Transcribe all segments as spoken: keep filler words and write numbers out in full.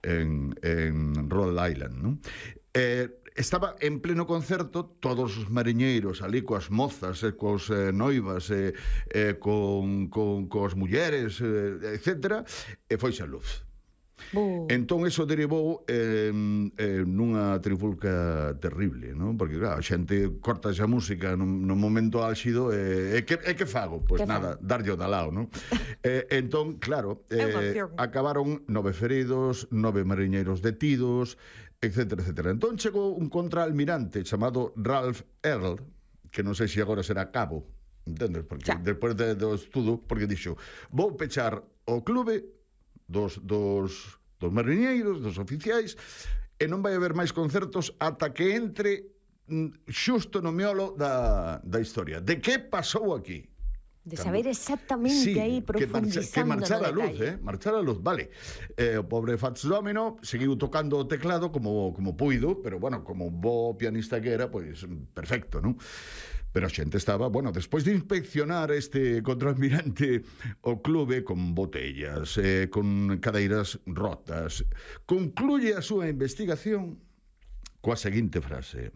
en, en Rhode Island, non? Eh, estaba en pleno concerto, todos os mariñeiros ali coas mozas, e cos eh, noivas, e eh, con, con, coas mulleres, eh, etcétera, e foise a luz. Uh. Entón, eso derivou eh, eh, nunha trifulca terrible, non? Porque, claro, a xente corta esa música no, no momento álxido e eh, que, eh, que fago? Pois pues nada, darlle o dalao, non? eh, entón, claro, eh, acabaron nove feridos, nove mariñeiros detidos, etcétera, etcétera. Entón chegou un contraalmirante chamado Ralph Earl, que non sei se agora será cabo, entendes? Porque xa, despois de, do estudo, porque dixo, vou pechar o clube dos, dos, dos mariñeiros, dos oficiais, e non vai haber máis concertos ata que entre xusto no miolo da, da historia. De que pasou aquí? De saber exactamente sí, aí profundizando que marchar no a luz, eh? Marchar a luz, vale. Eh, o pobre Fats Domino seguiu tocando o teclado como, como puido, pero bueno, como bo pianista que era, pois pues, perfecto, non? Pero a xente estaba, bueno, despois de inspeccionar este contraalmirante o clube con botellas, eh, con cadeiras rotas, concluye a súa investigación coa seguinte frase: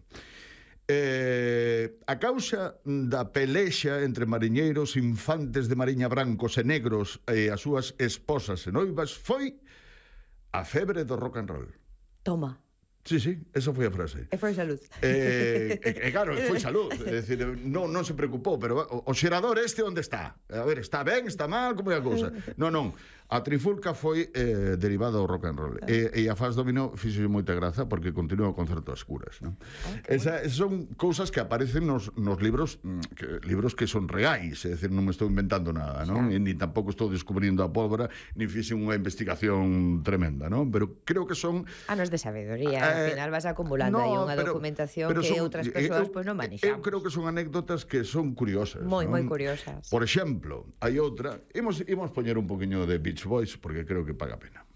eh, a causa da pelexa entre mariñeiros, infantes de mariña brancos e negros e as súas esposas e noivas foi a febre do rock and roll. Toma. Sí, sí, esa foi a frase. E foi salud. Eh, e, e claro, foi salud. É dicir, non, non se preocupou, pero o, o xerador este onde está? A ver, está ben, está mal, como é a cousa? Non, non, a trifulca foi eh, derivada ao rock and roll. Ah. E, e a Fats Domino fixo moita graza porque continúa o concerto ás curas, non? Ah, Esa, bueno. Son cousas que aparecen nos, nos libros que, libros que son reais, é dicir, non me estou inventando nada, non? E, ni tampouco estou descubrindo a pólvora, ni fixe unha investigación tremenda, non? Pero creo que son anos de sabedoría. Al final vas acumulando aí unha documentación que son, outras persoas pois pues, non manexamos. Eu creo que son anécdotas que son curiosas. Moi, ¿no? moi curiosas. Por exemplo, hai outra, imos, imos poñer un poquinho de Beach Boys porque creo que paga pena.